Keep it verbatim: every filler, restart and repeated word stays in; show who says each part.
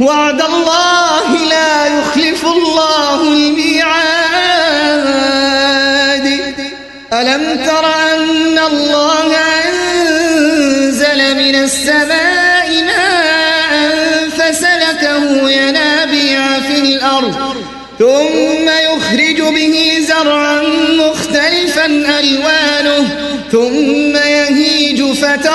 Speaker 1: وعد الله لا يخلف الله الميعاد ألم تر أن الله أنزل من السماء ماء فسلكه ينابيع في الأرض ثم يخرج به زرعا مختلفا ألوانه ثم